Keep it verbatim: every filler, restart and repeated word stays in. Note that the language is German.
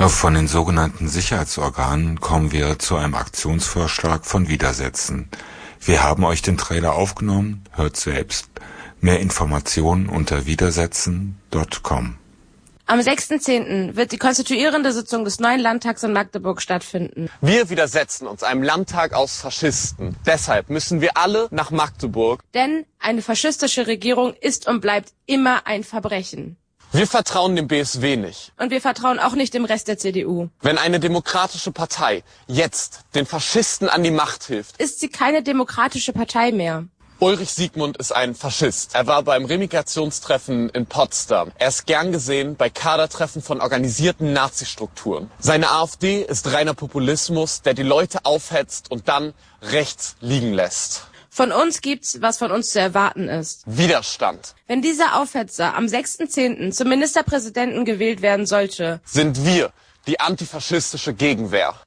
Von den sogenannten Sicherheitsorganen kommen wir zu einem Aktionsvorschlag von Widersätzen. Wir haben euch den Trailer aufgenommen, hört selbst. Mehr Informationen unter widersätzen punkt com. Am sechsten zehnten wird die konstituierende Sitzung des neuen Landtags in Magdeburg stattfinden. Wir widersetzen uns einem Landtag aus Faschisten. Deshalb müssen wir alle nach Magdeburg. Denn eine faschistische Regierung ist und bleibt immer ein Verbrechen. Wir vertrauen dem B S W nicht. Und wir vertrauen auch nicht dem Rest der C D U. Wenn eine demokratische Partei jetzt den Faschisten an die Macht hilft, ist sie keine demokratische Partei mehr. Ulrich Siegmund ist ein Faschist. Er war beim Remigrationstreffen in Potsdam. Er ist gern gesehen bei Kadertreffen von organisierten Nazi-Strukturen. Seine AfD ist reiner Populismus, der die Leute aufhetzt und dann rechts liegen lässt. Von uns gibt's, was von uns zu erwarten ist. Widerstand. Wenn dieser Aufhetzer am sechsten zehnten zum Ministerpräsidenten gewählt werden sollte, sind wir die antifaschistische Gegenwehr.